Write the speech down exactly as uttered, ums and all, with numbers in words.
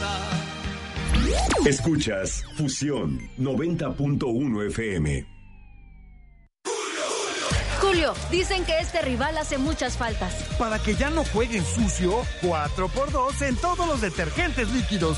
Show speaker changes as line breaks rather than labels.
Escuchas Fusión noventa punto uno F M.
Julio, dicen que este rival hace muchas faltas.
Para que ya no jueguen sucio, cuatro por dos en todos los detergentes líquidos.